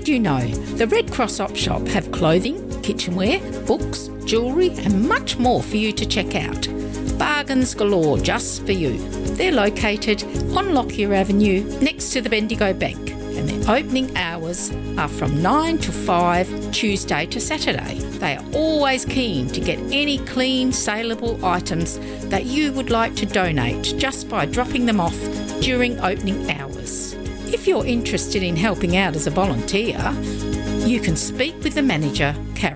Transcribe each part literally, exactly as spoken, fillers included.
Did you know the Red Cross Op Shop have clothing, kitchenware, books, jewellery and much more for you to check out? Bargains galore just for you. They're located on Lockyer Avenue next to the Bendigo Bank, and their opening hours are from nine to five Tuesday to Saturday. They are always keen to get any clean, saleable items that you would like to donate just by dropping them off during opening hours. If you're interested in helping out as a volunteer, you can speak with the manager, Carol.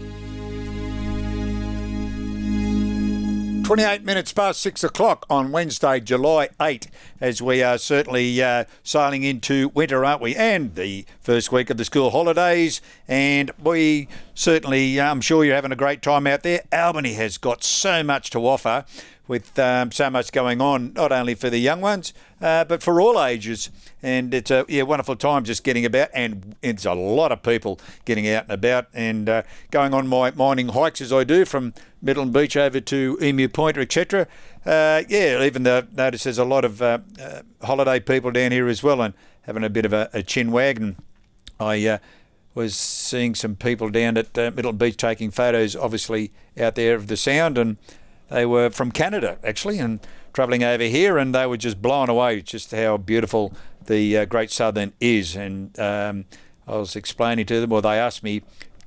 twenty-eight minutes past six o'clock on Wednesday, July eighth, as we are certainly uh, sailing into winter, aren't we? And the first week of the school holidays. And we certainly, I'm sure you're having a great time out there. Albany has got so much to offer with um, so much going on, not only for the young ones, uh, but for all ages. And it's a yeah, wonderful time just getting about, and it's a lot of people getting out and about and uh, going on my morning hikes as I do from Middleton Beach over to Emu Point, et cetera. Uh, yeah, even though notice there's a lot of uh, uh, holiday people down here as well and having a bit of a, a chin wag. And I uh, was seeing some people down at uh, Middleton Beach taking photos, obviously out there of the sound, and they were from Canada actually and travelling over here, and they were just blown away just how beautiful the uh, Great Southern is. And um, I was explaining to them, or they asked me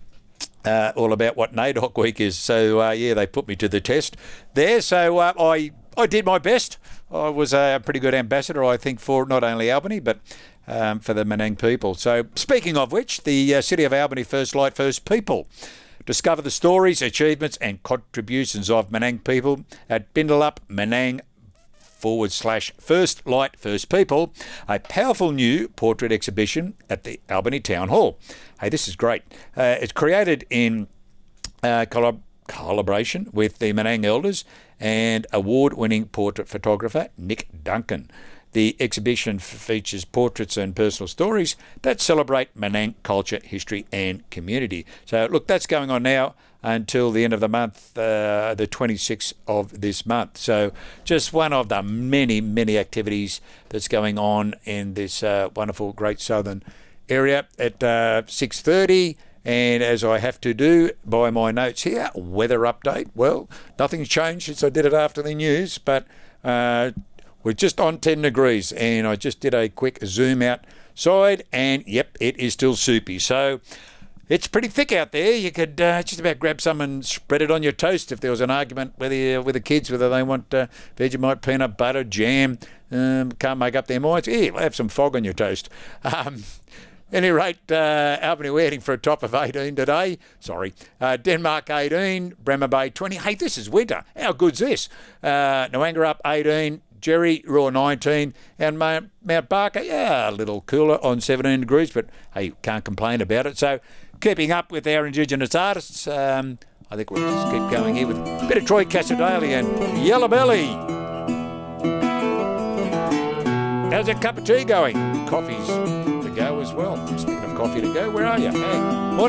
uh, all about what NAIDOC week is. So uh, yeah, they put me to the test there. So uh, I I did my best. I was a pretty good ambassador, I think, for not only Albany but um, for the Menang people. So speaking of which, the uh, City of Albany First Light First People. Discover the stories, achievements and contributions of Menang people at Bindalup Menang forward slash First Light First People, a powerful new portrait exhibition at the Albany Town Hall. Hey, this is great. Uh, it's created in uh, collab- collaboration with the Menang Elders and award-winning portrait photographer Nick Duncan. The exhibition f- features portraits and personal stories that celebrate Menang culture, history and community. So, look, that's going on now until the end of the month, uh, the twenty-sixth of this month. So, just one of the many, many activities that's going on in this uh, wonderful Great Southern area at uh, six thirty. And as I have to do by my notes here, weather update. Well, nothing's changed since I did it after the news, but Uh, we're just on ten degrees, and I just did a quick zoom outside, and yep, it is still soupy. So it's pretty thick out there. You could uh, just about grab some and spread it on your toast if there was an argument with the, with the kids, whether they want uh, Vegemite, peanut butter, jam, um, can't make up their minds. Yeah, have some fog on your toast. Um, any rate, uh, Albany, we're heading for a top of eighteen today. Sorry. Uh, Denmark eighteen, Bremer Bay twenty. Hey, this is winter. How good's this? Uh, Noangarup eighteen. Jerry, Raw nineteen, and Mount Barker, yeah, a little cooler on seventeen degrees, but hey, can't complain about it. So, keeping up with our Indigenous artists, um, I think we'll just keep going here with a bit of Troy Casadale and Yellow Belly. How's that cup of tea going? Coffee's to go as well. Speaking of coffee to go, where are you? Hey,